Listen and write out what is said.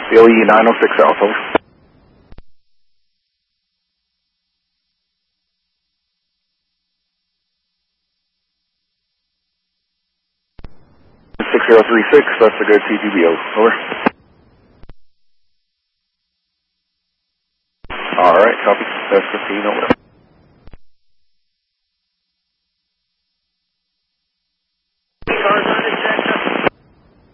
BOE 906 South, over. 6036, that's a good CGBO, over. Alright, copy. That's 15, over.